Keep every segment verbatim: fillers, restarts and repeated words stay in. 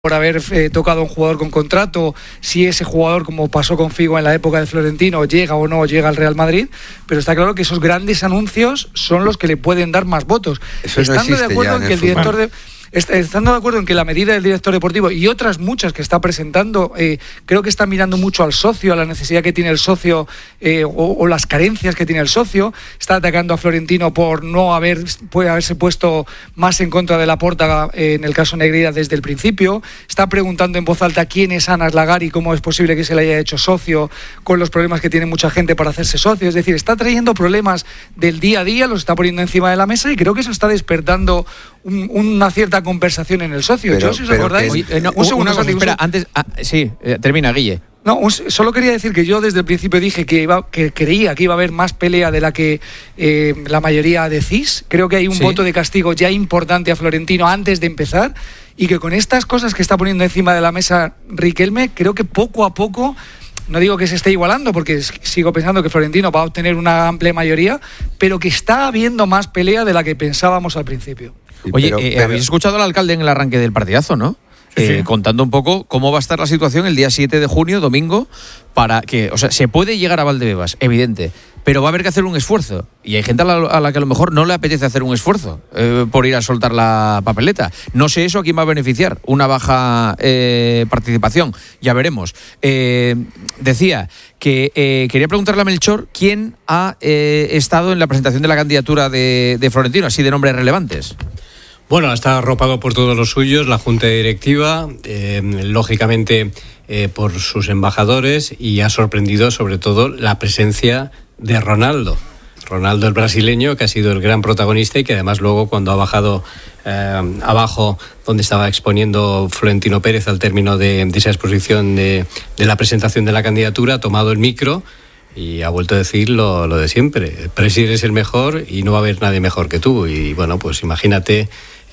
por haber eh, tocado a un jugador con contrato, si ese jugador, como pasó con Figo en la época de Florentino, llega o no llega al Real Madrid, pero está claro que esos grandes anuncios son los que le pueden dar más votos. Eso Estando no existe de acuerdo ya en en que el el director fútbol. de Estando de acuerdo en que la medida del director deportivo y otras muchas que está presentando, eh, creo que está mirando mucho al socio, a la necesidad que tiene el socio eh, o, o las carencias que tiene el socio. Está atacando a Florentino por no haber puede haberse puesto más en contra de Laporta eh, en el caso Negreira desde el principio. Está preguntando en voz alta quién es Anas Lagari y cómo es posible que se le haya hecho socio con los problemas que tiene mucha gente para hacerse socio. Es decir, está trayendo problemas del día a día, los está poniendo encima de la mesa y creo que eso está despertando un, una cierta conversación en el socio. Pero, Yo, si os pero acordáis, que, eh, no, un segundo, una cosa, Santi, un espera, segundo. antes, ah, sí, eh, termina, Guille. No, un, solo quería decir que yo desde el principio dije que iba, que creía que iba a haber más pelea de la que eh, la mayoría decís. Creo que hay un Sí. voto de castigo ya importante a Florentino antes de empezar y que con estas cosas que está poniendo encima de la mesa Riquelme, creo que poco a poco, no digo que se esté igualando porque sigo pensando que Florentino va a obtener una amplia mayoría, pero que está habiendo más pelea de la que pensábamos al principio. Oye, pero- eh, pero- habéis escuchado al alcalde en el arranque del partidazo, ¿no? Sí, Eh, sí. contando un poco cómo va a estar la situación el día siete de junio, domingo, para que, o sea, se puede llegar a Valdebebas, evidente, pero va a haber que hacer un esfuerzo. Y hay gente a la, a la que a lo mejor no le apetece hacer un esfuerzo eh, por ir a soltar la papeleta. No sé eso a quién va a beneficiar, una baja eh, participación, ya veremos. Eh, decía que eh, quería preguntarle a Melchor quién ha eh, estado en la presentación de la candidatura de, de Florentino, así de nombres relevantes. Bueno, está arropado por todos los suyos, la Junta Directiva, eh, lógicamente eh, por sus embajadores, y ha sorprendido sobre todo la presencia de Ronaldo. Ronaldo, el brasileño, que ha sido el gran protagonista y que además luego cuando ha bajado eh, abajo donde estaba exponiendo Florentino Pérez al término de, de esa exposición de, de la presentación de la candidatura, ha tomado el micro y ha vuelto a decir lo, lo de siempre. Presi, eres el mejor y no va a haber nadie mejor que tú. Y bueno, pues imagínate,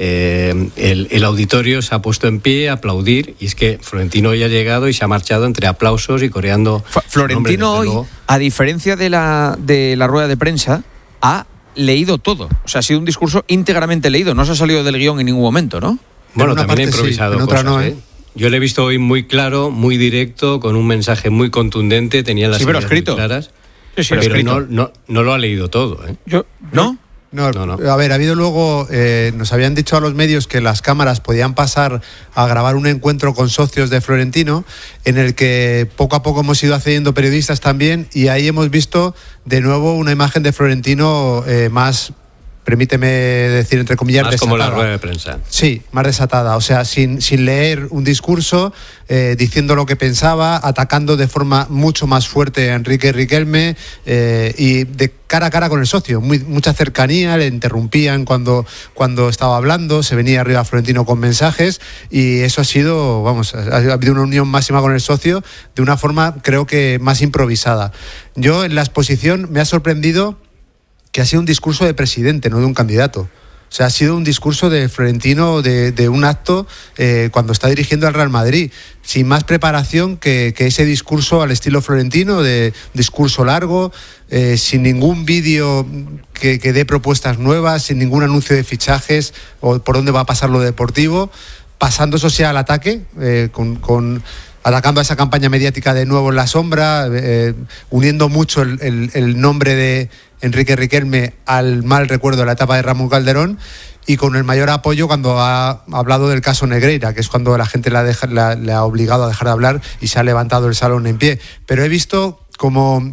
eh, el, el auditorio se ha puesto en pie a aplaudir, y es que Florentino hoy ha llegado y se ha marchado entre aplausos y coreando. F- Florentino Hombre, desde hoy, luego. a diferencia de la, de la rueda de prensa, ha leído todo. O sea, ha sido un discurso íntegramente leído. No se ha salido del guión en ningún momento, ¿no? Bueno, una también ha parte sí, improvisado en otra cosas, no, ¿eh? ¿eh? Yo le he visto hoy muy claro, muy directo, con un mensaje muy contundente, tenía las Sí, pero ideas escrito. muy claras. Sí, sí, pero escrito. no, no, no lo ha leído todo, ¿eh? Yo, ¿No? No, No, no. a ver, ha habido luego, eh, nos habían dicho a los medios que las cámaras podían pasar a grabar un encuentro con socios de Florentino, en el que poco a poco hemos ido accediendo periodistas también, y ahí hemos visto de nuevo una imagen de Florentino eh, más, permíteme decir entre comillas, Más como la desatada. rueda de prensa. Sí, más desatada, o sea, sin, sin leer un discurso, eh, diciendo lo que pensaba, atacando de forma mucho más fuerte a Enrique Riquelme eh, y de cara a cara con el socio, muy, mucha cercanía, le interrumpían cuando, cuando estaba hablando, se venía arriba Florentino con mensajes, y eso ha sido, vamos, ha, ha habido una unión máxima con el socio de una forma, creo que más improvisada. Yo en la exposición me ha sorprendido que ha sido un discurso de presidente, no de un candidato. O sea, ha sido un discurso de Florentino, de, de un acto eh, cuando está dirigiendo al Real Madrid, sin más preparación que, que ese discurso al estilo Florentino, de discurso largo, eh, sin ningún vídeo que, que dé propuestas nuevas, sin ningún anuncio de fichajes o por dónde va a pasar lo deportivo, pasando eso sí al ataque, eh, con... con atacando a esa campaña mediática de nuevo en la sombra, eh, uniendo mucho el, el, el nombre de Enrique Riquelme al mal recuerdo de la etapa de Ramón Calderón, y con el mayor apoyo cuando ha hablado del caso Negreira, que es cuando la gente le ha, deja, la, le ha obligado a dejar de hablar y se ha levantado el salón en pie. Pero he visto como,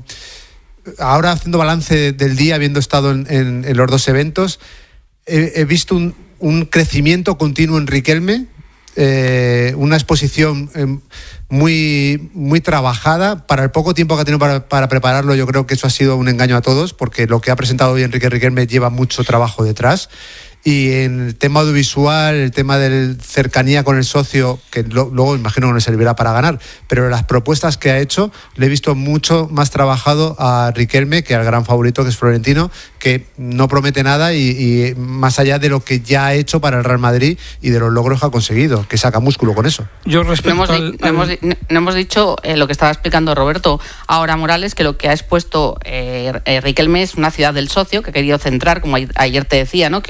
ahora haciendo balance del día, habiendo estado en, en, en los dos eventos, he, he visto un, un crecimiento continuo en Riquelme, eh, una exposición eh, muy, muy trabajada. Para el poco tiempo que ha tenido para, para prepararlo, yo creo que eso ha sido un engaño a todos, porque lo que ha presentado hoy Enrique Riquelme lleva mucho trabajo detrás. Y en el tema audiovisual, el tema de cercanía con el socio, que lo, luego imagino que no servirá para ganar, pero las propuestas que ha hecho, le he visto mucho más trabajado a Riquelme que al gran favorito, que es Florentino, que no promete nada y, y más allá de lo que ya ha hecho para el Real Madrid y de los logros que ha conseguido, que saca músculo con eso. yo No respecto hemos, al, di- no hemos, di- no hemos dicho eh, lo que estaba explicando Roberto ahora Morales, que lo que ha expuesto eh, eh, Riquelme es una ciudad del socio que ha querido centrar, como ayer- ayer te decía, ¿no? Que hoy iba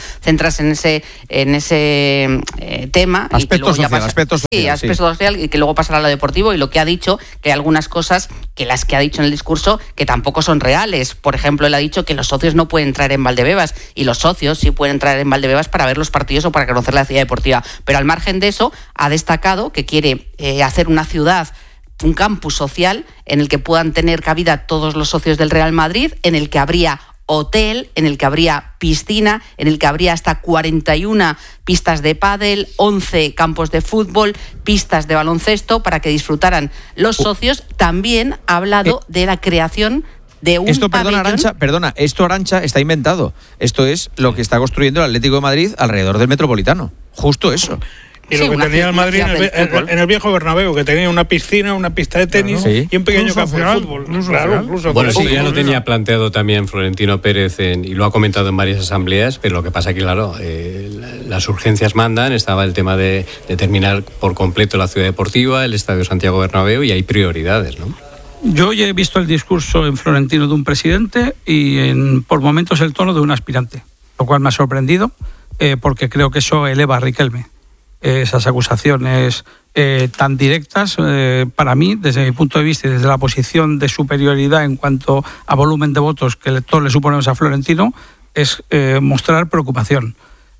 centrarse en ese en ese eh, tema. Aspecto y que luego ya social, pasa, aspecto social, sí, aspecto sí. social y que luego pasará a lo deportivo. Y lo que ha dicho, que hay algunas cosas que las que ha dicho en el discurso que tampoco son reales. Por ejemplo, él ha dicho que los socios no pueden entrar en Valdebebas y los socios sí pueden entrar en Valdebebas para ver los partidos o para conocer la ciudad deportiva. Pero al margen de eso, ha destacado que quiere eh, hacer una ciudad, un campus social en el que puedan tener cabida todos los socios del Real Madrid, en el que habría hotel, en el que habría piscina, en el que habría hasta cuarenta y una pistas de pádel, once campos de fútbol, pistas de baloncesto para que disfrutaran los socios. También ha hablado de la creación de un Esto, perdona, pabellón. Arantxa, perdona, esto, Arantxa, está inventado. Esto es lo que está construyendo el Atlético de Madrid alrededor del Metropolitano. Justo eso. Y Sí, lo que una tenía ciudad- el Madrid una en el, ciudad del fútbol. en el viejo Bernabéu, que tenía una piscina, una pista de tenis Claro. Sí. y un pequeño Club campo social, de fútbol. club Claro, social. incluso Bueno, con sí, ya lo fútbol. tenía planteado también Florentino Pérez en- y lo ha comentado en varias asambleas, pero lo que pasa que, claro, eh, la- las urgencias mandan, estaba el tema de, de terminar por completo la ciudad deportiva, el Estadio Santiago Bernabéu, y hay prioridades, ¿no? Yo ya he visto el discurso en Florentino de un presidente y en, por momentos el tono de un aspirante, lo cual me ha sorprendido eh, porque creo que eso eleva a Riquelme. Eh, esas acusaciones eh, tan directas, eh, para mí, desde mi punto de vista y desde la posición de superioridad en cuanto a volumen de votos que le, todos le suponemos a Florentino, es eh, mostrar preocupación.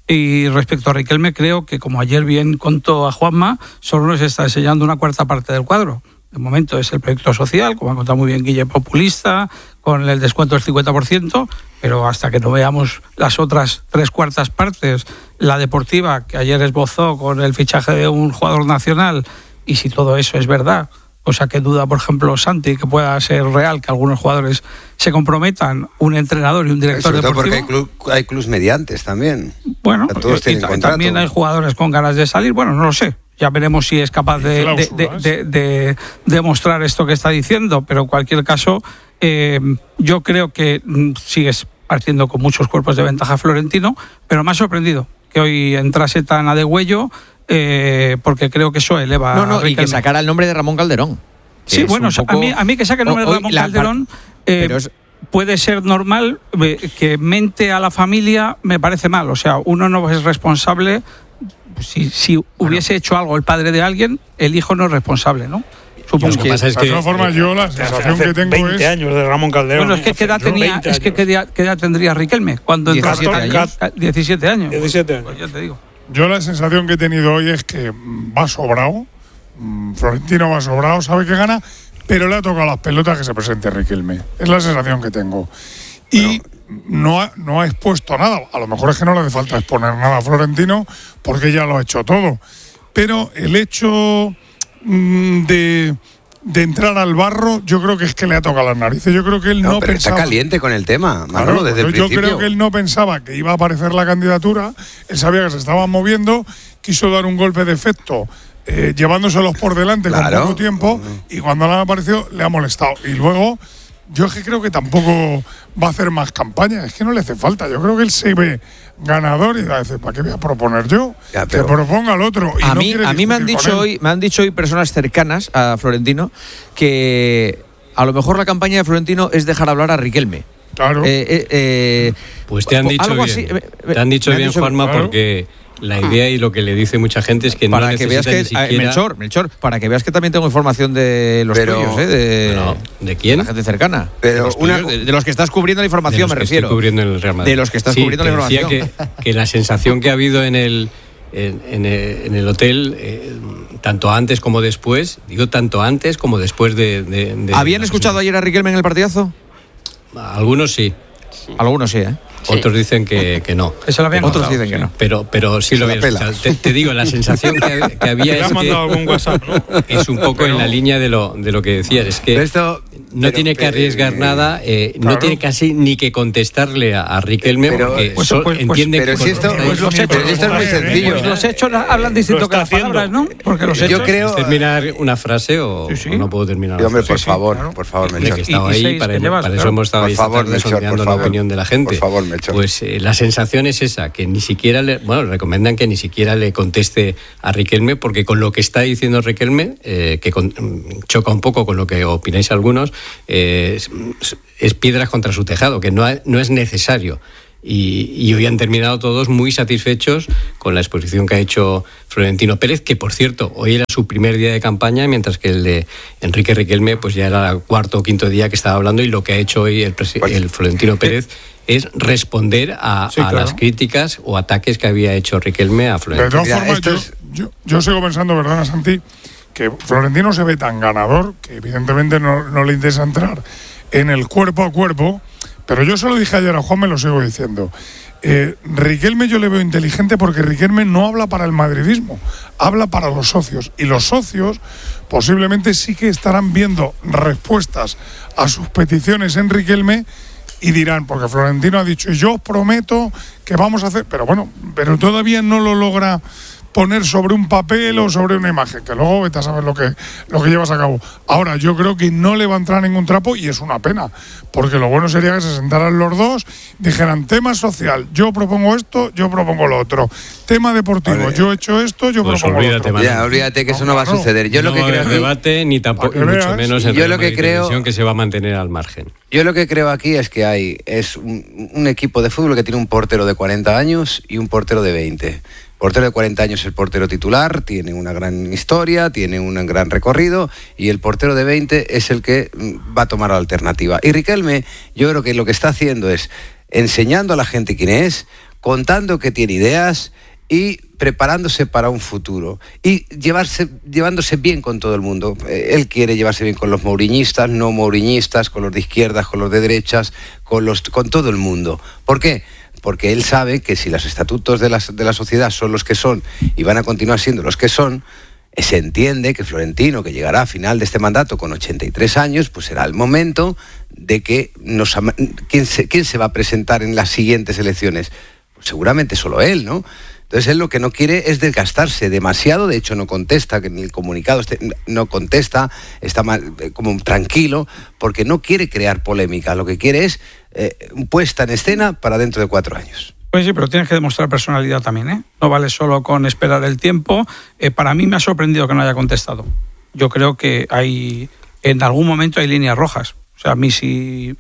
Y respecto a Riquelme, creo que, como ayer bien contó a Juanma, solo nos está enseñando una cuarta parte del cuadro. De momento es el proyecto social, como ha contado muy bien Guille, populista, con el descuento del cincuenta por ciento, pero hasta que no veamos las otras tres cuartas partes, la deportiva, que ayer esbozó con el fichaje de un jugador nacional, y si todo eso es verdad, cosa que duda, por ejemplo, Santi, que pueda ser real, que algunos jugadores se comprometan, un entrenador y un director Sobre todo deportivo. porque hay, club, hay clubs mediantes también. Bueno, O sea, todos y, tienen y contrato. también hay jugadores con ganas de salir, bueno, no lo sé. Ya veremos si es capaz de, de, de, de, de demostrar esto que está diciendo, pero en cualquier caso, eh, yo creo que mm, sigues partiendo con muchos cuerpos de ventaja Florentino, pero me ha sorprendido que hoy entrase tan a degüello, eh, porque creo que eso eleva No, no, a y que sacara el nombre de Ramón Calderón. Sí, bueno, poco... a, mí, a mí que saque el nombre Hoy, de Ramón la, Calderón eh, es... puede ser normal, eh, que mente a la familia me parece mal. O sea, uno no es responsable. Si, si bueno. hubiese hecho algo el padre de alguien, el hijo no es responsable, ¿no? Supongo que, que pasa es que de todas formas yo la sensación que tengo veinte es años de Ramón Calderón. Bueno, es que qué edad tenía, es que qué edad, qué edad tendría Riquelme cuando entró años. diecisiete años. diecisiete años. Pues ya te digo. Yo la sensación que he tenido hoy es que va sobrado, Florentino va sobrado, sabe que gana, pero le ha tocado las pelotas que se presente Riquelme. Es la sensación que tengo. Y bueno, no ha, no ha expuesto nada. A lo mejor es que no le hace falta exponer nada a Florentino porque ya lo ha hecho todo. Pero el hecho mmm, de, de entrar al barro, yo creo que es que le ha tocado las narices. Yo creo que él no, no pero pensaba... está caliente con el tema, Manolo, claro, desde el yo principio. Yo creo que él no pensaba que iba a aparecer la candidatura. Él sabía que se estaban moviendo, quiso dar un golpe de efecto eh, llevándoselos por delante claro. con poco tiempo, y cuando le han aparecido le ha molestado. Y luego... Yo es que creo que tampoco va a hacer más campaña, es que no le hace falta. Yo creo que él se ve ganador y va a decir, ¿para qué voy a proponer yo? Ya, pero... Que proponga al otro. Y a no mí, a mí me han dicho hoy, me han dicho hoy personas cercanas a Florentino que a lo mejor la campaña de Florentino es dejar hablar a Riquelme. Claro. Eh, eh, eh, pues te han dicho algo bien. Así, te han dicho bien, dicho, Juanma, claro. porque la idea y lo que le dice mucha gente es que para no que veas que ni siquiera... Melchor, Melchor, para que veas que también tengo información de los pero, tuyos, ¿eh? De, bueno, ¿de quién? De la gente cercana. Pero de, los una... tuyos, de, de los que estás cubriendo la información, me refiero. Estoy cubriendo en el Real Madrid. De los que estás sí, cubriendo la información. Decía que, que la sensación que ha habido en el en, en, el, en el hotel, eh, tanto antes como después, digo tanto antes como después de. de, de ¿Habían escuchado ayer a Riquelme en el partidazo? Algunos sí. sí. Algunos sí, ¿eh? Otros sí. dicen que, que no. Eso lo habían Otros contado, dicen que no. Pero, pero sí Eso lo habían escuchado. Te, te digo, la sensación que, que había ¿Te es han mandado que algún WhatsApp, ¿no? es un poco pero... en la línea de lo, de lo que decías. Es que esto, no pero, tiene que arriesgar eh, nada, eh, claro. no tiene casi ni que contestarle a, a Riquelme pero, porque pues, so, pues, entiende pero que... si esto, pues los hechos, pero esto es muy sencillo. Pues los hechos hablan distinto que las palabras, ¿no? Porque los hechos... Yo creo... ¿Terminar una frase o, sí, sí. o no puedo terminar? Sí, hombre, por sí, favor, claro. por favor, Melchor. Que he estado y, y ahí, para, llevas, para claro. eso hemos estado por ahí favor, esta tarde Melchor, sondeando la favor. opinión de la gente. Por favor, Melchor. Pues eh, la sensación es esa, que ni siquiera le, bueno, le recomiendan que ni siquiera le conteste a Riquelme, porque con lo que está diciendo Riquelme, eh, que con, choca un poco con lo que opináis algunos, eh, es, es piedras contra su tejado, que no, ha, no es necesario Y, y hoy han terminado todos muy satisfechos con la exposición que ha hecho Florentino Pérez, que por cierto, hoy era su primer día de campaña, mientras que el de Enrique Riquelme pues ya era el cuarto o quinto día que estaba hablando, y lo que ha hecho hoy el, presi- el Florentino Pérez es responder a, Sí, a claro. las críticas o ataques que había hecho Riquelme a De Florentino. todas Mira, formas, esto yo, es- yo, yo sigo pensando, ¿verdad, Santi? Que Florentino se ve tan ganador que evidentemente no, no le interesa entrar en el cuerpo a cuerpo, pero yo se lo dije ayer a Juan, me lo sigo diciendo. Eh, Riquelme yo le veo inteligente porque Riquelme no habla para el madridismo, habla para los socios, y los socios posiblemente sí que estarán viendo respuestas a sus peticiones en Riquelme y dirán, porque Florentino ha dicho, yo os prometo que vamos a hacer, pero bueno, pero todavía no lo logra poner sobre un papel o sobre una imagen, que luego vete a saber lo que, lo que llevas a cabo. Ahora, yo creo que no le va a entrar ningún trapo, y es una pena, porque lo bueno sería que se sentaran los dos, dijeran, tema social, yo propongo esto, yo propongo lo otro, tema deportivo, Vale. yo he hecho esto, yo Pues propongo lo olvídate, otro. Manolo. Ya, olvídate que eso no va a claro. suceder. Yo lo no que va a creo haber aquí, debate, ni tampoco, Para que mucho veas. menos Yo en Real lo que Madrid creo- Televisión, que se va a mantener al margen. yo lo que creo aquí es que hay es un, un equipo de fútbol que tiene un portero de cuarenta años y un portero de veinte. Portero de cuarenta años es el portero titular, tiene una gran historia, tiene un gran recorrido, y el portero de veinte es el que mm, va a tomar la alternativa. Y Riquelme, yo creo que lo que está haciendo es enseñando a la gente quién es, contando que tiene ideas y preparándose para un futuro y llevarse, llevándose bien con todo el mundo. Eh, Él quiere llevarse bien con los mouriñistas, no mouriñistas, con los de izquierdas, con los de derechas, con, los, con todo el mundo. ¿Por qué? Porque él sabe que si los estatutos de la, de la sociedad son los que son y van a continuar siendo los que son, eh, se entiende que Florentino, que llegará a final de este mandato con ochenta y tres años, pues será el momento de que nos ama- ¿quién se, quién se va a presentar en las siguientes elecciones? Pues seguramente solo él, ¿no? Entonces él lo que no quiere es desgastarse demasiado, de hecho no contesta, que ni el comunicado este, no contesta, está mal, eh, como tranquilo, porque no quiere crear polémica, lo que quiere es eh, puesta en escena para dentro de cuatro años. Pues sí, pero tienes que demostrar personalidad también, ¿eh? No vale solo con esperar el tiempo. Eh, para mí me ha sorprendido que no haya contestado. Yo creo que hay, en algún momento hay líneas rojas. O sea, a mí si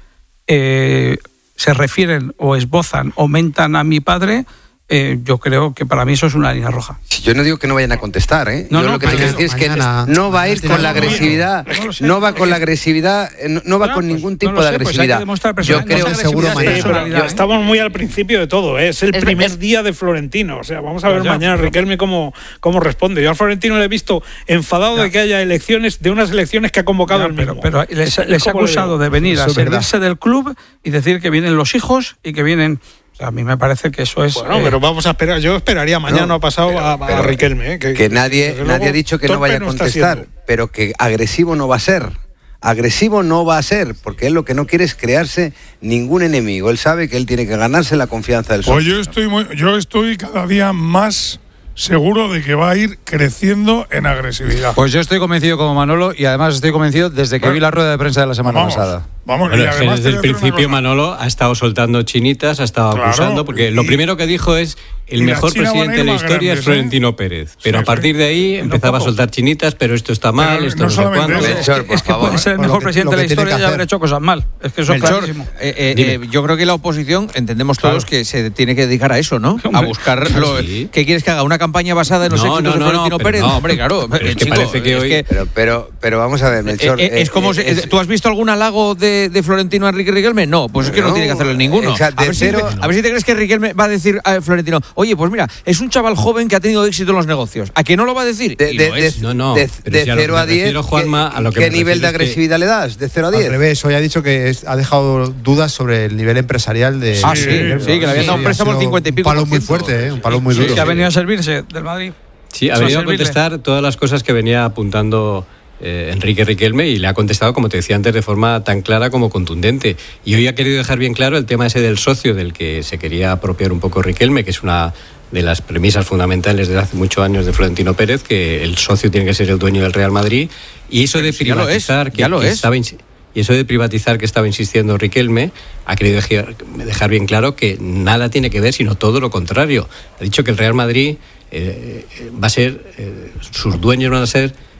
eh, se refieren o esbozan o mentan a mi padre, eh, yo creo que para mí eso es una línea roja. Si yo no digo que no vayan a contestar, ¿eh? No, yo no, lo que te quiero mañana- decir es que mañana- no va a ir mañana con la tenemos- agresividad, No lo sé, no va es con la que- agresividad, eh, no no va Ya, con pues, ningún no tipo lo de sé, pues hay que agresividad. demostrar Yo personalidad. creo No sé seguro agresividad, mañana. es Sí, pero personalidad, ya ¿eh? estamos muy al principio de todo, ¿eh? Es el Es- primer es- día de Florentino. O sea, vamos a Ya, ver ya, mañana pero- Riquelme cómo, cómo responde. Yo a Florentino le he visto enfadado Ya. de que haya elecciones, de unas elecciones que ha convocado Ya, él pero, mismo. pero les, Es les ha como le digo. acusado de venir a Eso es verdad. servirse del club y decir que vienen los hijos y que vienen... O sea, a mí me parece que eso es... Bueno, eh, pero vamos a esperar. Yo esperaría mañana No, o pasado pero- a, a pero- Riquelme. ¿eh? Que nadie, desde nadie luego, ha dicho que no torpe vaya a está contestar, siendo. pero que agresivo no va a ser. Agresivo no va a ser, porque él lo que no quiere es crearse ningún enemigo. Él sabe que él tiene que ganarse la confianza del Pues socio. yo estoy, muy- yo estoy cada día más seguro de que va a ir creciendo en agresividad. Pues yo estoy convencido como Manolo, y además estoy convencido desde que Bueno, vi la rueda de prensa de la semana vamos, pasada. Vamos, Bueno, y es que además desde te el voy a decir una principio cosa. Manolo ha estado soltando chinitas, ha estado Claro, acusando, porque lo y- primero que dijo es el y las mejor chinas van a presidente ir de la más historia grandes, es Florentino ¿eh? Pérez. Pero Sí, a partir sí. de ahí empezaba a poco. soltar chinitas, pero esto está mal, Pero esto no no, sé solamente cuándo. eso. Melchor, es por que favor. puede ser el Por lo mejor que- presidente lo de la que tiene historia que y haber hacer. hecho cosas mal. Es que eso es Melchor, clarísimo. eh, eh, Dime. eh, yo creo que la oposición entendemos todos que se tiene que dedicar a eso, ¿no? A Hombre, buscar lo, sí. ¿qué quieres que haga? ¿Una campaña basada en los No, éxitos no, de no, Florentino no, pero Pérez? no. Hombre, claro. Pero es que chico, parece que es hoy- Pero, pero, pero vamos a ver, Melchor. Eh, eh, es eh, como eh, si- es- ¿Tú has visto algún halago de, de Florentino a Enrique Riquelme? No, pues es que no, No, tiene que hacerle ninguno. exacto, A de ver, si, cero- a ver si te crees que Riquelme va a decir a Florentino, oye, pues mira, es un chaval joven que ha tenido éxito en los negocios. ¿A que no lo va a decir? de, Y de, lo de, es. No, no, de, pero de si a lo que cero me a diez, refiero, Juanma, a lo que ¿qué me nivel de refiero es que- agresividad le das? ¿De cero a Al diez? revés, hoy ha dicho que es- ha dejado dudas sobre el nivel empresarial de. Ah, sí, sí, que le habían dado un ha préstamo sido del cincuenta y pico Un palo por muy ciento. fuerte, ¿eh? Un palo muy Sí, duro. Que ha venido a servirse del Madrid. Sí, ha Eso venido a servirle. contestar todas las cosas que venía apuntando eh, Enrique Riquelme, y le ha contestado, como te decía antes, de forma tan clara como contundente. Y hoy ha querido dejar bien claro el tema ese del socio, del que se quería apropiar un poco Riquelme, que es una de las premisas fundamentales desde hace muchos años de Florentino Pérez, que el socio tiene que ser el dueño del Real Madrid. Y eso de si ya lo es, privatizar, que, ya lo que es. estaba ins- y eso de privatizar que estaba insistiendo Riquelme, ha querido dejar, dejar bien claro que nada tiene que ver, sino todo lo contrario. Ha dicho que el Real Madrid eh, va a ser, eh, sus dueños van a ser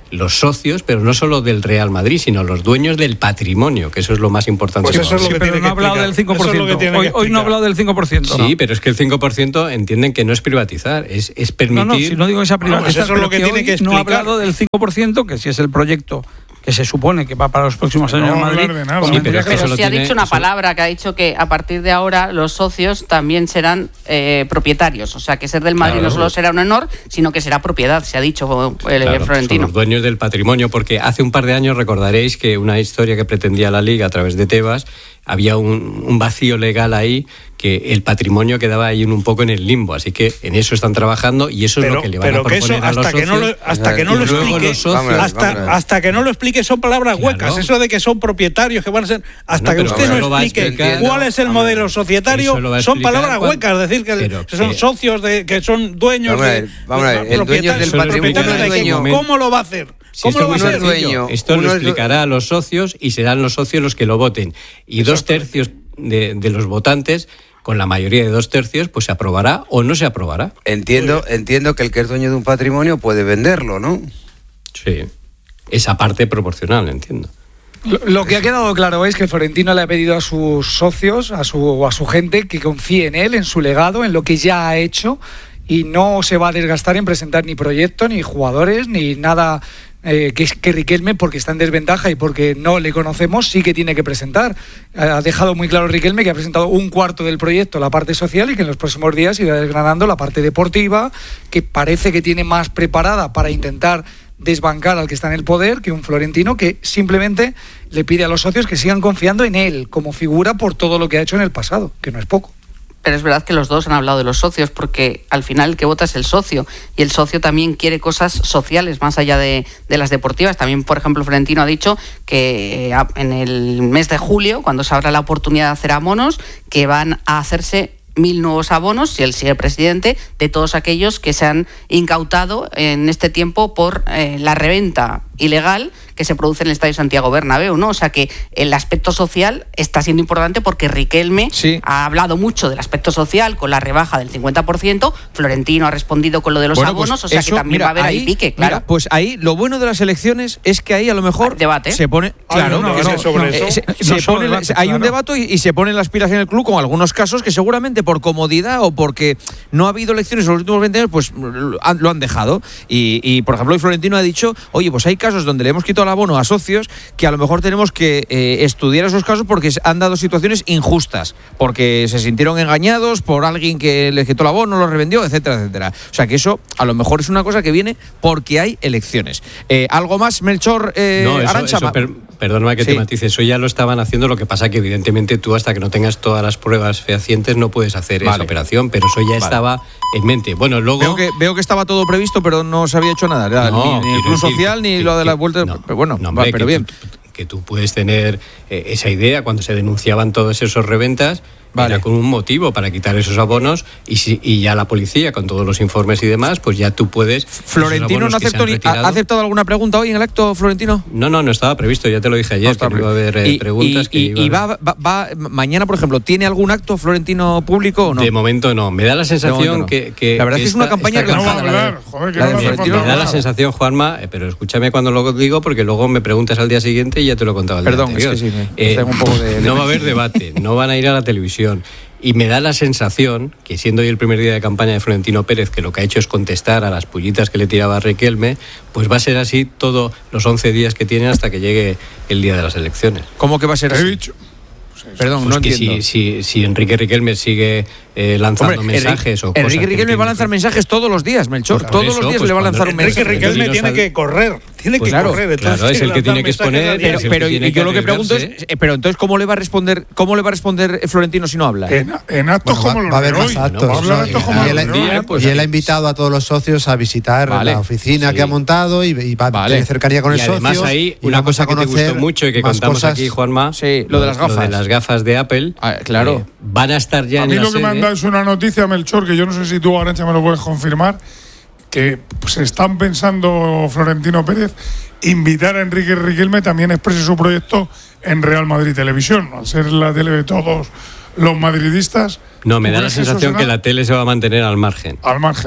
los socios, pero no solo del Real Madrid, sino los dueños del patrimonio, que eso es lo más importante. Pues eso es lo que sí, tiene pero no ha hablado del cinco por ciento. Es hoy, hoy no ha hablado del cinco por ciento. Sí, no. Pero es que el cinco por ciento entienden que no es privatizar, es, es permitir... No, no, si no digo esa privatizar, no, pues eso es lo que, que tiene que explicar. No ha hablado del cinco por ciento, que si es el proyecto que se supone que va para los próximos años en Madrid. Sí, pero, pero sí ha dicho una palabra, que ha dicho que a partir de ahora los socios también serán eh, propietarios. O sea, que ser del Madrid claro, no solo será un honor, sino que será propiedad, se ha dicho el claro, Florentino. Son los dueños del patrimonio, porque hace un par de años recordaréis que una historia que pretendía la Liga a través de Tebas, había un, un vacío legal ahí, que el patrimonio quedaba ahí un poco en el limbo, así que en eso están trabajando y eso pero, es lo que le van pero a proponer que eso, a los hasta socios. Que no lo, hasta que no lo explique, socios, hasta, hasta que no lo explique son palabras claro. huecas, eso de que son propietarios, que van a ser, hasta no, que usted no explique cuál es el modelo societario, son palabras cuando, huecas, es decir, que, pero, que son que, socios, de, que son dueños vamos de, vamos a ver, el dueño del patrimonio, de dueño, ¿cómo lo va a hacer? Si esto, es es dueño, esto lo explicará a los socios y serán los socios los que lo voten. Y dos tercios de, de los votantes, con la mayoría de dos tercios, pues se aprobará o no se aprobará. Entiendo, entiendo que el que es dueño de un patrimonio puede venderlo, ¿no? Sí, esa parte proporcional, entiendo. Lo, lo que ha quedado claro es que Florentino le ha pedido a sus socios, a su, a su gente, que confíe en él, en su legado, en lo que ya ha hecho, y no se va a desgastar en presentar ni proyecto, ni jugadores, ni nada eh, que, que Riquelme, porque está en desventaja y porque no le conocemos, sí que tiene que presentar. Ha dejado muy claro Riquelme que ha presentado un cuarto del proyecto, la parte social, y que en los próximos días irá desgranando la parte deportiva, que parece que tiene más preparada para intentar desbancar al que está en el poder, que un Florentino que simplemente le pide a los socios que sigan confiando en él como figura por todo lo que ha hecho en el pasado, que no es poco. Pero es verdad que los dos han hablado de los socios, porque al final el que vota es el socio, y el socio también quiere cosas sociales más allá de, de las deportivas. También, por ejemplo, Florentino ha dicho que en el mes de julio, cuando se abra la oportunidad de hacer abonos, que van a hacerse mil nuevos abonos, si él sigue presidente, de todos aquellos que se han incautado en este tiempo por eh, la reventa ilegal que se produce en el Estadio Santiago Bernabéu, ¿no? O sea que el aspecto social está siendo importante porque Riquelme sí. ha hablado mucho del aspecto social con la rebaja del cincuenta por ciento, Florentino ha respondido con lo de los bueno, abonos, pues o sea eso, que también mira, va a haber ahí, ahí pique, claro. Mira, pues ahí lo bueno de las elecciones es que ahí a lo mejor debate. se pone... Claro, no, no, no, sobre eso. Se, se no pone, debate, hay claro. un debate y, y se ponen las pilas en el club con algunos casos que seguramente por comodidad o porque no ha habido elecciones en los últimos veinte años, pues lo han, lo han dejado. Y, y, por ejemplo, hoy Florentino ha dicho, oye, pues hay casos donde le hemos quitado el abono a socios que a lo mejor tenemos que eh, estudiar esos casos porque han dado situaciones injustas, porque se sintieron engañados por alguien que les quitó el abono, lo revendió, etcétera, etcétera. O sea que eso a lo mejor es una cosa que viene porque hay elecciones. Eh, ¿Algo más, Melchor eh, no, eso, Arantxa? Eso, per, perdóname que sí. te matice, eso ya lo estaban haciendo, lo que pasa que evidentemente tú hasta que no tengas todas las pruebas fehacientes no puedes hacer vale. esa operación, pero eso ya vale. estaba en mente. Bueno, luego... Veo que, veo que estaba todo previsto, pero no se había hecho nada, ¿verdad? No, ni, ni el club social, ni que, lo de las que, vueltas... No, pero bueno, no, hombre, va, pero bien. Tú, que tú puedes tener eh, esa idea cuando se denunciaban todos esos reventas, vale. era con un motivo para quitar esos abonos y, si, y ya la policía, con todos los informes y demás, pues ya tú puedes... ¿Florentino no aceptó ni, ha aceptado alguna pregunta hoy en el acto, Florentino? No, no, no estaba previsto, ya te lo dije ayer, no que no iba a haber eh, y, preguntas. Y, que y, iba y va, va, va, mañana, por ejemplo, ¿tiene algún acto Florentino público o no? De momento no, me da la sensación no. que, que... La verdad que es una campaña relajada. No la de, joder, que la no de me da la sensación, Juanma, pero escúchame cuando lo digo, porque luego me preguntas al día siguiente y ya te lo he contado al día Perdón, anterior. es que sí, me, eh, tengo un poco de, de no va a haber debate, no van a ir a la televisión. Y me da la sensación que, siendo hoy el primer día de campaña de Florentino Pérez, que lo que ha hecho es contestar a las pullitas que le tiraba a Riquelme, pues va a ser así todos los once días que tiene hasta que llegue el día de las elecciones. ¿Cómo que va a ser así? He dicho. Perdón, pues no que entiendo. Si, si, si Enrique Riquelme sigue eh, lanzando Hombre, mensajes Enrique, o cosas... Enrique Riquelme va a lanzar mensajes todos los días, Melchor. Pues todos eso, los días pues le va a lanzar un mensaje. Enrique Riquelme tiene que correr. Tiene pues que claro, correr. Claro, es el que tiene que exponer... Pero, pero y yo lo que pregunto es, eh, pero entonces, ¿cómo le va a responder cómo le va a responder Florentino si no habla? En, en actos bueno, como va, va a haber más actos. No, no, actos como y, él, día, pues, y él ha invitado a todos los socios a visitar vale. la oficina sí. que ha montado y, y va vale. a tener cercanía con y el socio. Además ahí, una cosa que te gustó mucho y que contamos cosas. aquí, Juanma, sí, lo de las gafas. Lo de las gafas de Apple. Ah, claro. Eh, van a estar ya a en mí la lo que sede. me han dado es una noticia, Melchor, que yo no sé si tú, Arantxa, me lo puedes confirmar, que se están pensando Florentino Pérez invitar a Enrique Riquelme también exprese su proyecto en Real Madrid Televisión, al ser la tele de todos los madridistas. No, me da la sensación que la tele se va a mantener al margen. Al margen, ¿no?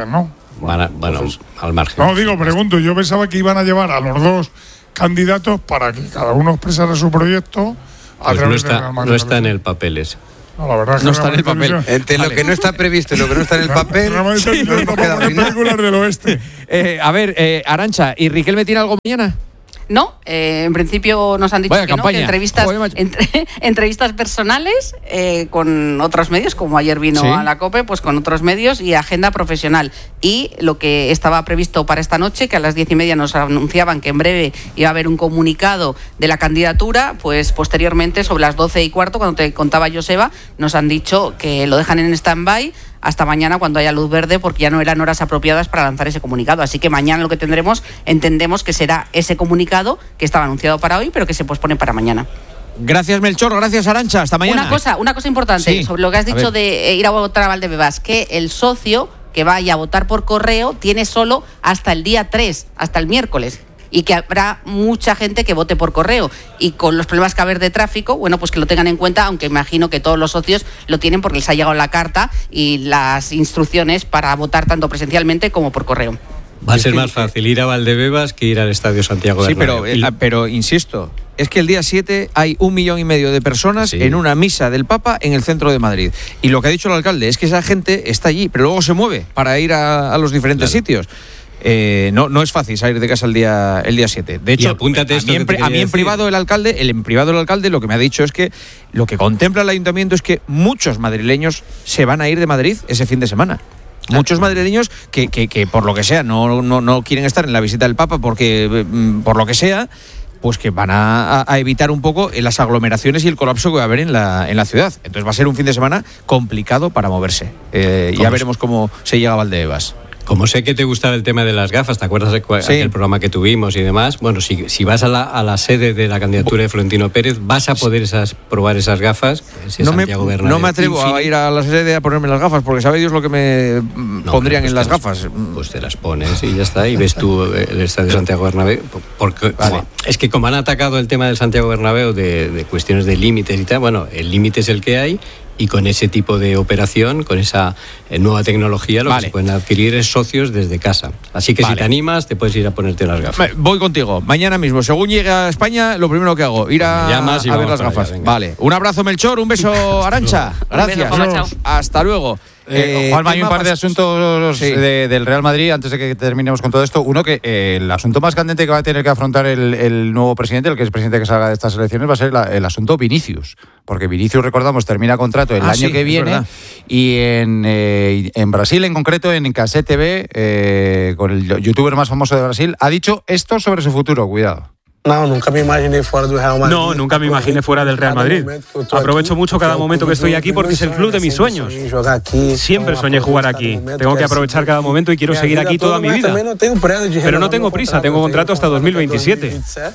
Bueno, bueno pues, al margen. No, digo, pregunto, yo pensaba que iban a llevar a los dos candidatos para que cada uno expresara su proyecto a pues través no está, de Real Madrid. No está en el papel ese. No, la verdad es que no está en el papel. Entre vale. lo que no está previsto y lo que no está en el papel. Sí, no no películas del oeste. Eh, a ver, eh, Arantxa, ¿y Riquelme tiene algo mañana? No, eh, en principio nos han dicho Vaya que campaña. no, que entrevistas, entre, entrevistas personales eh, con otros medios, como ayer vino ¿Sí? a la COPE, pues con otros medios y agenda profesional. Y lo que estaba previsto para esta noche, que a las diez y media nos anunciaban que en breve iba a haber un comunicado de la candidatura, pues posteriormente, sobre las doce y cuarto, cuando te contaba Joseba, nos han dicho que lo dejan en stand-by hasta mañana cuando haya luz verde, porque ya no eran horas apropiadas para lanzar ese comunicado. Así que mañana lo que tendremos, entendemos que será ese comunicado que estaba anunciado para hoy, pero que se pospone para mañana. Gracias, Melchor. Gracias, Arantxa. Hasta mañana. Una cosa, una cosa importante sí. sobre lo que has dicho de ir a votar a Valdebebas, que el socio que vaya a votar por correo tiene solo hasta el día tres, hasta el miércoles. Y que habrá mucha gente que vote por correo. Y con los problemas que va a haber de tráfico, bueno, pues que lo tengan en cuenta, aunque imagino que todos los socios lo tienen porque les ha llegado la carta y las instrucciones para votar tanto presencialmente como por correo. Va a ser más fácil ir a Valdebebas que ir al Estadio Santiago Bernabéu. Sí, pero, eh, pero insisto, es que el día siete hay un millón y medio de personas sí. en una misa del Papa en el centro de Madrid. Y lo que ha dicho el alcalde es que esa gente está allí, pero luego se mueve para ir a, a los diferentes claro. sitios. Eh, no, no es fácil salir de casa el día el día siete. De hecho, apúntate esto a mí, en, a mí en privado el alcalde, el en privado el alcalde lo que me ha dicho es que lo que contempla el ayuntamiento es que muchos madrileños se van a ir de Madrid ese fin de semana. Muchos madrileños que, que, que por lo que sea no, no, no quieren estar en la visita del Papa porque por lo que sea, pues que van a, a evitar un poco las aglomeraciones y el colapso que va a haber en la, en la ciudad. Entonces va a ser un fin de semana complicado para moverse. Eh, ya veremos cómo se llega a Valdebebas. Como sé que te gustaba el tema de las gafas, ¿te acuerdas de sí. aquel programa que tuvimos y demás? Bueno, si, si vas a la, a la sede de la candidatura de Florentino Pérez, vas a poder esas, probar esas gafas. No me, no me atrevo Infinito. a ir a la sede a ponerme las gafas, porque sabe Dios lo que me no, pondrían pues en las gafas. Pues te las pones y ya está, y ves tú el estadio Santiago Bernabéu. Porque vale. es que como han atacado el tema del Santiago Bernabéu de, de cuestiones de límites y tal, bueno, el límite es el que hay. Y con ese tipo de operación, con esa eh, nueva tecnología, lo vale. que se pueden adquirir es socios desde casa. Así que vale. si te animas, te puedes ir a ponerte las gafas. Voy contigo. Mañana mismo, según llegue a España, lo primero que hago, ir a, llamas y a ver las gafas. Allá, vale. Un abrazo, Melchor. Un beso, Arantxa. Gracias. Un beso, hasta luego. Eh, Juan, hay un par de asuntos sí. de, del Real Madrid antes de que terminemos con todo esto. Uno, que eh, el asunto más candente que va a tener que afrontar el, el nuevo presidente, el que es presidente que salga de estas elecciones, va a ser la, el asunto Vinicius. Porque Vinicius, recordamos, termina contrato el ah, año sí, que viene y en, eh, en Brasil, en concreto, en Cacé T V, eh, con el youtuber más famoso de Brasil, ha dicho esto sobre su futuro. Cuidado. No, nunca me imaginé fuera del Real Madrid. No, nunca me imaginé fuera del Real Madrid. Aprovecho mucho cada momento que estoy aquí porque es el club de mis sueños. Siempre soñé jugar aquí. Tengo que aprovechar cada momento y quiero seguir aquí toda mi vida. Pero no tengo prisa, tengo contrato hasta dos mil veintisiete.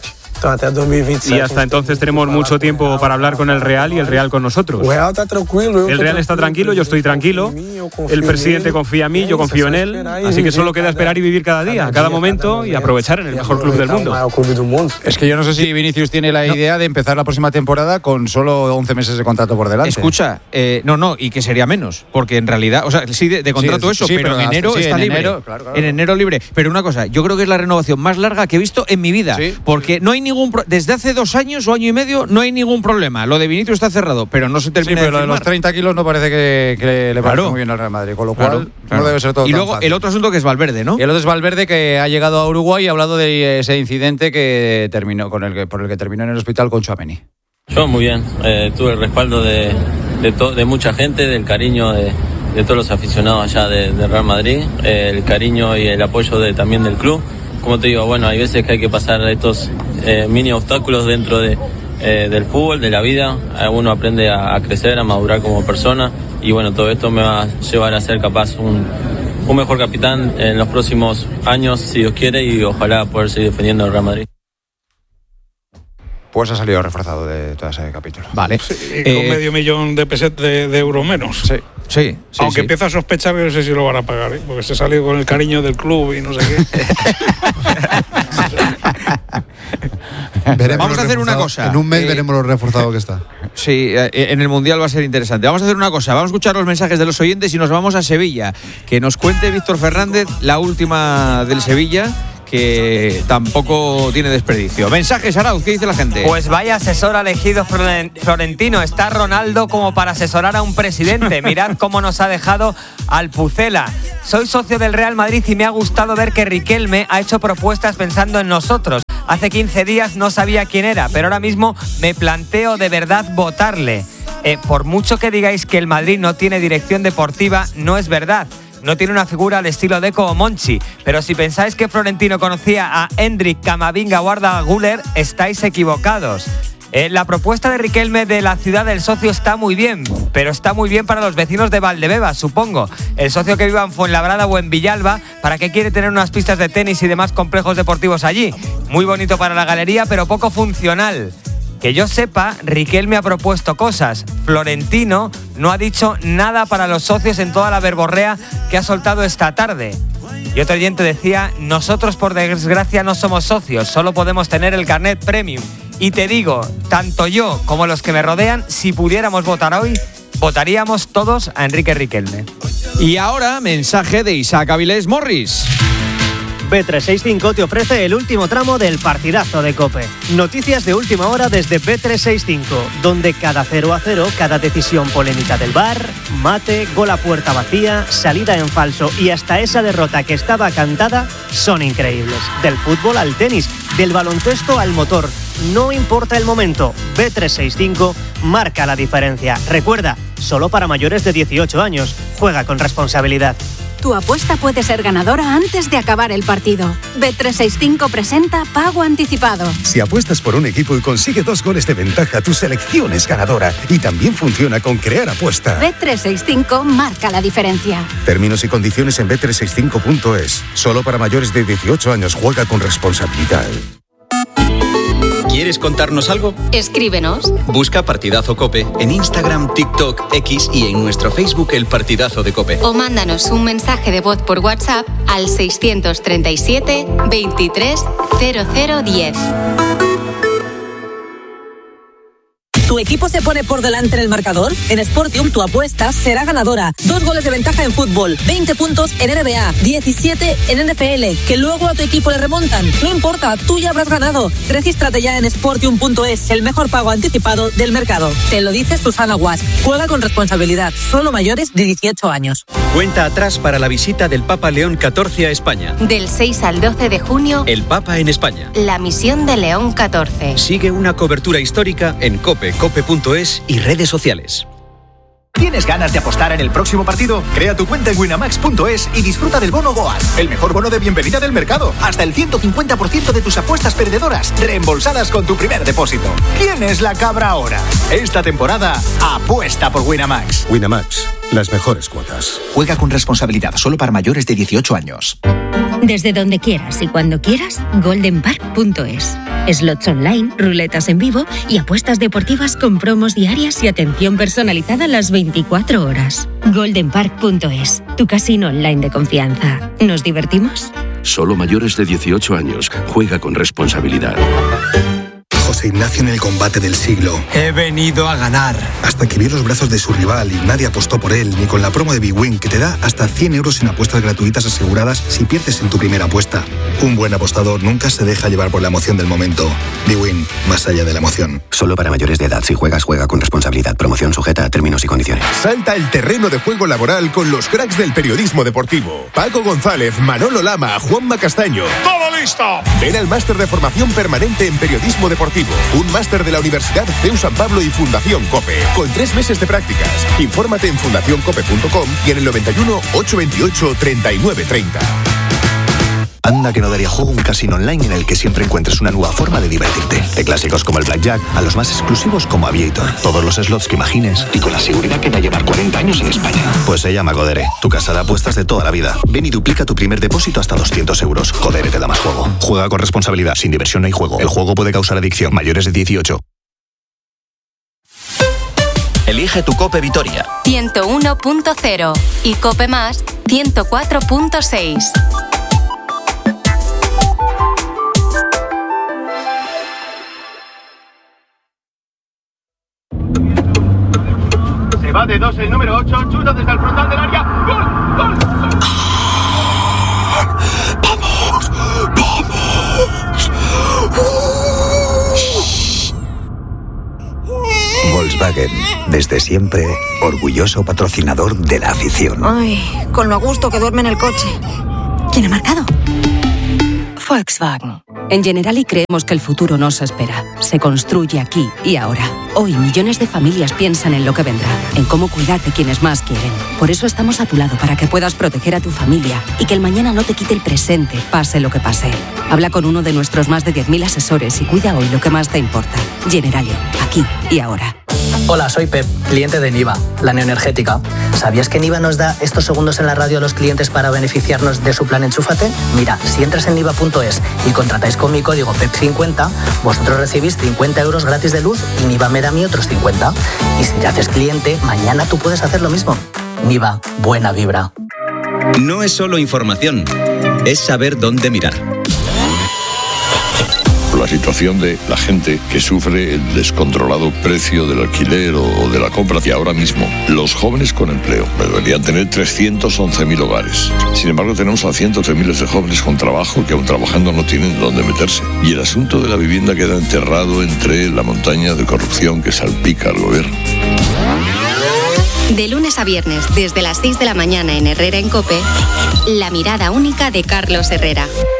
Y hasta entonces tenemos mucho tiempo para hablar con el Real y el Real con nosotros. El Real está tranquilo, yo estoy tranquilo. El presidente confía en mí, yo confío en él. Así que solo queda esperar y vivir cada día, cada momento y aprovechar en el mejor club del mundo. Es que yo no sé si Vinicius tiene la idea no. de empezar la próxima temporada con solo once meses de contrato por delante. Escucha, eh, no, no, y que sería menos, porque en realidad, o sea, sí, de, de contrato sí, eso, sí, pero, pero en enero sí, está en libre. Enero, claro, claro. En enero libre. Pero una cosa, yo creo que es la renovación más larga que he visto en mi vida, sí. porque no hay ningún, pro- desde hace dos años o año y medio no hay ningún problema. Lo de Vinicius está cerrado, pero no se termina sí, pero de firmar. Lo de los treinta kilos no parece que, que le parece claro. muy bien al Real Madrid, con lo cual claro, claro. no debe ser todo Y tan luego fácil. El otro asunto que es Valverde, ¿no? Y el otro es Valverde, que ha llegado a Uruguay y ha hablado de ese incidente que terminó con el que por el que terminó en el hospital con Tchouaméni. Yo muy bien, eh, tuve el respaldo de, de, to, de mucha gente, del cariño de, de todos los aficionados allá de, de Real Madrid, eh, el cariño y el apoyo de, también del club. Como te digo, bueno, hay veces que hay que pasar estos eh, mini obstáculos dentro de, eh, del fútbol, de la vida. Uno aprende a, a crecer, a madurar como persona y bueno, todo esto me va a llevar a ser capaz un, un mejor capitán en los próximos años, si Dios quiere, y ojalá poder seguir defendiendo al Real Madrid. Pues ha salido reforzado de todo ese capítulo. Vale. Sí, y con eh, medio millón de pesetas de, de euros menos. Sí, sí. sí Aunque sí. empieza a sospechar que no sé si lo van a pagar, ¿eh? Porque se ha salido con el cariño del club y no sé qué. Veremos Vamos a hacer una cosa. En un mes eh, veremos lo reforzado que está. Sí. sí, en el Mundial va a ser interesante. Vamos a hacer una cosa, vamos a escuchar los mensajes de los oyentes y nos vamos a Sevilla. Que nos cuente Víctor Fernández la última del Sevilla, que tampoco tiene desperdicio. Mensajes, Arauz, ¿qué dice la gente? Pues vaya asesor ha elegido Florentino. Está Ronaldo como para asesorar a un presidente. Mirad cómo nos ha dejado al Pucela. Soy socio del Real Madrid y me ha gustado ver que Riquelme ha hecho propuestas pensando en nosotros. Hace quince días no sabía quién era, pero ahora mismo me planteo de verdad votarle. Eh, por mucho que digáis que el Madrid no tiene dirección deportiva, no es verdad. No tiene una figura al estilo Deco o Monchi, pero si pensáis que Florentino conocía a Hendrik, Camavinga o Arda Güler, estáis equivocados. Eh, la propuesta de Riquelme de la ciudad del socio está muy bien, pero está muy bien para los vecinos de Valdebebas, supongo. El socio que viva en Fuenlabrada o en Villalba, ¿para qué quiere tener unas pistas de tenis y demás complejos deportivos allí? Muy bonito para la galería, pero poco funcional. Que yo sepa, Riquelme ha propuesto cosas. Florentino no ha dicho nada para los socios en toda la verborrea que ha soltado esta tarde. Y otro oyente decía, nosotros por desgracia no somos socios, solo podemos tener el carnet premium. Y te digo, tanto yo como los que me rodean, si pudiéramos votar hoy, votaríamos todos a Enrique Riquelme. Y ahora, mensaje de Isaac Avilés Morris. B trescientos sesenta y cinco te ofrece el último tramo del partidazo de COPE. Noticias de última hora desde B trescientos sesenta y cinco, donde cada cero a cero, cada decisión polémica del V A R, mate, gol a puerta vacía, salida en falso y hasta esa derrota que estaba cantada son increíbles. Del fútbol al tenis, del baloncesto al motor. No importa el momento, B trescientos sesenta y cinco marca la diferencia. Recuerda, solo para mayores de dieciocho años. Juega con responsabilidad. Tu apuesta puede ser ganadora antes de acabar el partido. B trescientos sesenta y cinco presenta Pago Anticipado. Si apuestas por un equipo y consigue dos goles de ventaja, tu selección es ganadora. Y también funciona con Crear Apuesta. B trescientos sesenta y cinco marca la diferencia. Términos y condiciones en B trescientos sesenta y cinco punto es. Solo para mayores de dieciocho años. Juega con responsabilidad. ¿Quieres contarnos algo? Escríbenos. Busca Partidazo COPE en Instagram, TikTok, X y en nuestro Facebook El Partidazo de COPE. O mándanos un mensaje de voz por WhatsApp al seiscientos treinta y siete, veintitrés, cero cero diez. ¿Tu equipo se pone por delante en el marcador? En Sportium tu apuesta será ganadora. Dos goles de ventaja en fútbol, veinte puntos en N B A, diecisiete en N F L. Que luego a tu equipo le remontan. No importa, tú ya habrás ganado. Regístrate ya en sportium punto es, el mejor pago anticipado del mercado. Te lo dice Susana Guas. Juega con responsabilidad. Solo mayores de dieciocho años. Cuenta atrás para la visita del Papa León catorce a España. Del seis al doce de junio, El Papa en España. la misión de León catorce. Sigue una cobertura histórica en COPE, cope punto es y redes sociales. ¿Tienes ganas de apostar en el próximo partido? Crea tu cuenta en winamax punto es y disfruta del bono Goas, el mejor bono de bienvenida del mercado. Hasta el ciento cincuenta por ciento de tus apuestas perdedoras reembolsadas con tu primer depósito. ¿Quién es la cabra ahora? Esta temporada, apuesta por Winamax. Winamax, las mejores cuotas. Juega con responsabilidad, solo para mayores de dieciocho años. Desde donde quieras y cuando quieras, golden park punto es. Slots online, ruletas en vivo y apuestas deportivas con promos diarias y atención personalizada las veinticuatro horas. golden park punto es, tu casino online de confianza. ¿Nos divertimos? Solo mayores de dieciocho años. Juega con responsabilidad. José Ignacio en el combate del siglo. He venido a ganar. Hasta que vio los brazos de su rival y nadie apostó por él, ni con la promo de Big Win, que te da hasta cien euros en apuestas gratuitas aseguradas si pierdes en tu primera apuesta. Un buen apostador nunca se deja llevar por la emoción del momento. Big Win, más allá de la emoción. Solo para mayores de edad. Si juegas, juega con responsabilidad. Promoción sujeta a términos y condiciones. Salta el terreno de juego laboral con los cracks del periodismo deportivo. Paco González, Manolo Lama, Juanma Castaño. ¡Todo listo! Ven al máster de formación permanente en periodismo deportivo. Un máster de la Universidad C E U San Pablo y Fundación COPE. Con tres meses de prácticas. Infórmate en fundación cope punto com y en el noventa y uno, ochocientos veintiocho, treinta y nueve treinta. Anda que no daría juego un casino online en el que siempre encuentres una nueva forma de divertirte. De clásicos como el Blackjack a los más exclusivos como Aviator. Todos los slots que imagines y con la seguridad que va a llevar cuarenta años en España. Pues se llama Codere, tu casa de apuestas de toda la vida. Ven y duplica tu primer depósito hasta doscientos euros. Codere te da más juego. Juega con responsabilidad. Sin diversión no hay juego. El juego puede causar adicción. Mayores de dieciocho. Elige tu COPE Vitoria. ciento uno punto cero y COPE Más ciento cuatro punto seis. va de dos el número ocho, chuta desde el frontal del área. ¡Gol! ¡Gol! ¡Vamos! ¡Vamos! Volkswagen, desde siempre, orgulloso patrocinador de la afición. Ay, con lo a gusto que duerme en el coche. ¿Quién ha marcado? Volkswagen. En Generali creemos que el futuro no se espera, se construye aquí y ahora. Hoy millones de familias piensan en lo que vendrá, en cómo cuidar de quienes más quieren. Por eso estamos a tu lado para que puedas proteger a tu familia y que el mañana no te quite el presente, pase lo que pase. Habla con uno de nuestros más de diez mil asesores y cuida hoy lo que más te importa. Generali, aquí y ahora. Hola, soy Pep, cliente de Niva, la neoenergética. ¿Sabías que Niva nos da estos segundos en la radio a los clientes para beneficiarnos de su plan Enchúfate? Mira, si entras en niva punto es y contratáis con mi código P E P cincuenta, vosotros recibís cincuenta euros gratis de luz y Niva me da a mí otros cincuenta. Y si te haces cliente, mañana tú puedes hacer lo mismo. Niva, buena vibra. No es solo información, es saber dónde mirar. La situación de la gente que sufre el descontrolado precio del alquiler o de la compra. Y ahora mismo, los jóvenes con empleo deberían tener trescientos once mil hogares. Sin embargo, tenemos a cientos de miles de jóvenes con trabajo que aún trabajando no tienen dónde meterse. Y el asunto de la vivienda queda enterrado entre la montaña de corrupción que salpica al gobierno. De lunes a viernes, desde las seis de la mañana en Herrera en COPE, la mirada única de Carlos Herrera.